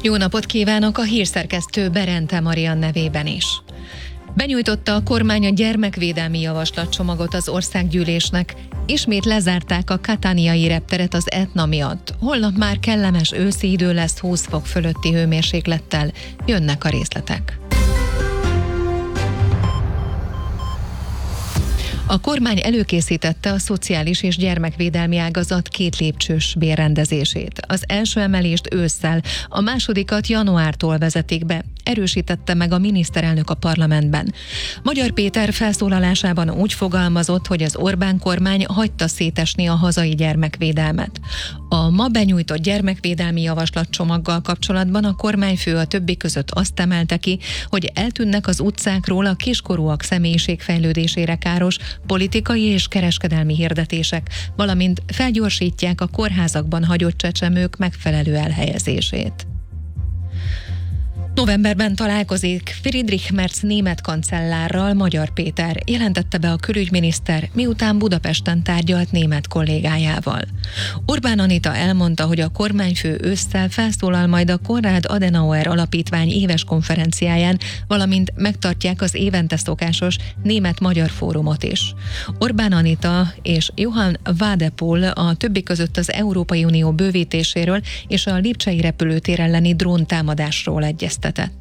Jó napot kívánok, a hírszerkesztő Berente Marian nevében is. Benyújtotta a kormány a gyermekvédelmi javaslatcsomagot az országgyűlésnek. Ismét lezárták a katániai repteret az Etna miatt. Holnap már kellemes őszi idő lesz 20 fok fölötti hőmérséklettel. Jönnek a részletek. A kormány előkészítette a szociális és gyermekvédelmi ágazat 2 lépcsős bérrendezését. Az első emelést ősszel, a másodikat januártól vezetik be, erősítette meg a miniszterelnök a parlamentben. Magyar Péter felszólalásában úgy fogalmazott, hogy az Orbán kormány hagyta szétesni a hazai gyermekvédelmet. A ma benyújtott gyermekvédelmi javaslatcsomaggal kapcsolatban a kormányfő a többi között azt emelte ki, hogy eltűnnek az utcákról a kiskorúak személyiségfejlődésére káros politikai és kereskedelmi hirdetések, valamint felgyorsítják a kórházakban hagyott csecsemők megfelelő elhelyezését. Novemberben találkozik Friedrich Merz német kancellárral Magyar Péter, jelentette be a külügyminiszter, miután Budapesten tárgyalt német kollégájával. Orbán Anita elmondta, hogy a kormányfő ősszel felszólal majd a Konrad Adenauer Alapítvány éves konferenciáján, valamint megtartják az évente szokásos német-magyar fórumot is. Orbán Anita és Johann Wadepool a többi között az Európai Unió bővítéséről és a lipcsei repülőtér elleni dróntámadásról egyeztetett.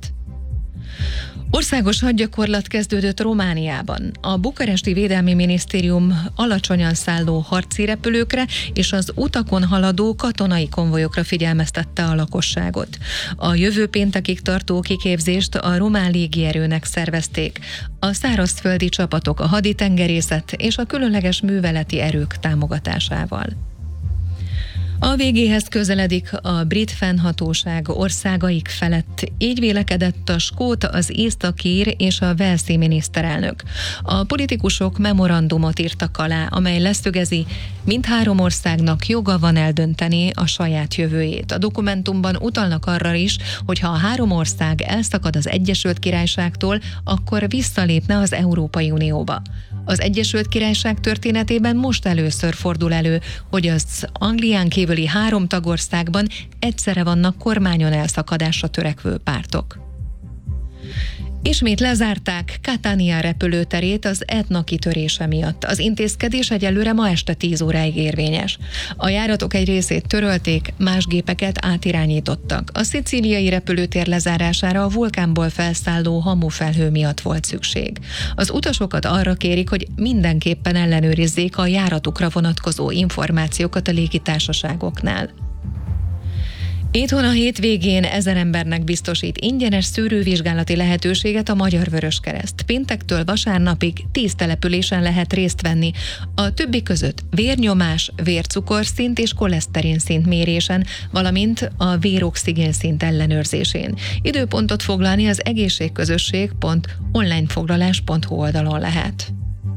Országos hadgyakorlat kezdődött Romániában. A bukaresti Védelmi Minisztérium alacsonyan szálló harci repülőkre és az utakon haladó katonai konvojokra figyelmeztette a lakosságot. A jövő péntekig tartó kiképzést a román légierőnek szervezték. A szárazföldi csapatok, a haditengerészet és a különleges műveleti erők támogatásával. A végéhez közeledik a brit fennhatóság országaik felett. Így vélekedett a skót, az északír és a walesi miniszterelnök. A politikusok memorandumot írtak alá, amely leszögezi, mindhárom országnak joga van eldönteni a saját jövőjét. A dokumentumban utalnak arra is, hogy ha a 3 ország elszakad az Egyesült Királyságtól, akkor visszalépne az Európai Unióba. Az Egyesült Királyság történetében most először fordul elő, hogy az Anglián kívüli 3 tagországban egyszerre vannak kormányon elszakadásra törekvő pártok. Ismét lezárták Catania repülőterét az Etna kitörése miatt. Az intézkedés egyelőre ma este 10 óráig érvényes. A járatok egy részét törölték, más gépeket átirányítottak. A szicíliai repülőtér lezárására a vulkánból felszálló hamufelhő miatt volt szükség. Az utasokat arra kérik, hogy mindenképpen ellenőrizzék a járatukra vonatkozó információkat a légitársaságoknál. Itthon a hétvégén 1000 embernek biztosít ingyenes szűrővizsgálati lehetőséget a Magyar Vöröskereszt. Péntektől vasárnapig 10 településen lehet részt venni. A többi között vérnyomás, vércukorszint és koleszterinszint mérésen, valamint a véroxigénszint ellenőrzésén. Időpontot foglalni az egészségközösség.onlinefoglalás.hu oldalon lehet.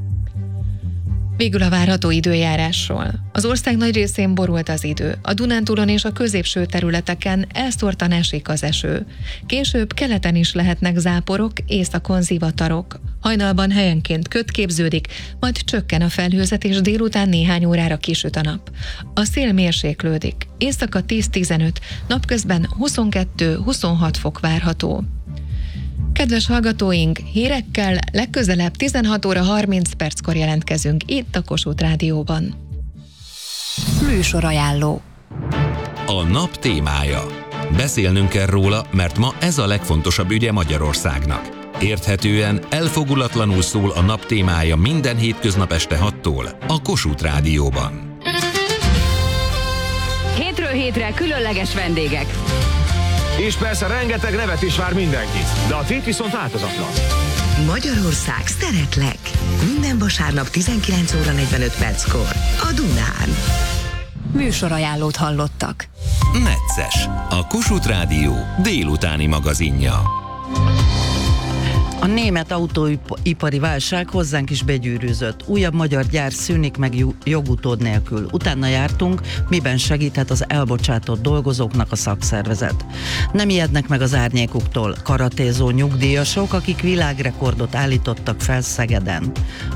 Végül a várható időjárásról. Az ország nagy részén borult az idő. A Dunántúlon és a középső területeken elszórtan esik az eső. Később keleten is lehetnek záporok, északon zivatarok. Hajnalban helyenként köd képződik, majd csökken a felhőzet és délután néhány órára kisüt a nap. A szél mérséklődik. Éjszaka 10-15, napközben 22-26 fok várható. Kedves hallgatóink, hírekkel legközelebb 16 óra 30 perckor jelentkezünk itt a Kossuth Rádióban. Műsorajánló. A nap témája. Beszélnünk kell róla, mert ma ez a legfontosabb ügye Magyarországnak. Érthetően, elfogulatlanul szól a nap témája minden hétköznap este 6-tól a Kossuth Rádióban. Hétről hétre különleges vendégek. És persze rengeteg nevet is vár mindenkit, de a tét viszont változatlan. Magyarország szeretlek. Minden vasárnap 19 óra 45 perckor a Dunán. Műsorajánlót hallottak. Necces, a Kossuth Rádió délutáni magazinja. A német autóipari válság hozzánk is begyűrűzött. Újabb magyar gyár szűnik meg jogutód nélkül. Utána jártunk, miben segíthet az elbocsátott dolgozóknak a szakszervezet. Nem ijednek meg az árnyékuktól karatézó nyugdíjasok, akik világrekordot állítottak fel Szegeden.